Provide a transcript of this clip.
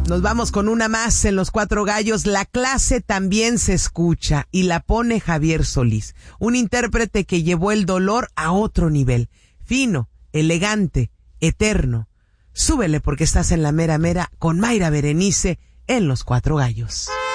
Nos vamos con una más en Los Cuatro Gallos. La clase también se escucha y la pone Javier Solís, un intérprete que llevó el dolor a otro nivel. Fino, elegante, eterno. Súbele porque estás en la mera mera con Mayra Berenice en Los Cuatro Gallos.